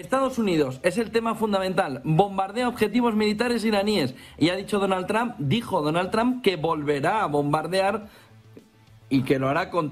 Estados Unidos es el tema fundamental. Bombardea objetivos militares iraníes. Y dijo Donald Trump que volverá a bombardear y que lo hará con